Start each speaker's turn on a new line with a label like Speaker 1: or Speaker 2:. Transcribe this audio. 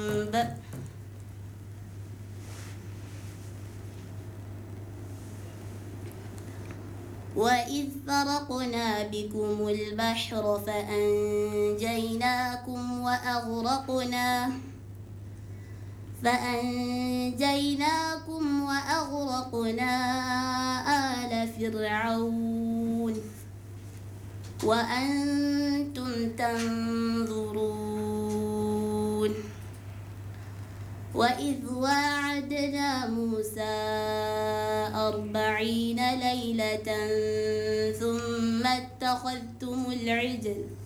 Speaker 1: وإذ فرقنا بكم البحر فأنجيناكم وأغرقنا آل فرعون وأنتم تنظرون. وإذ واعدنا موسى 40 ليلة ثم اتخذتم العجل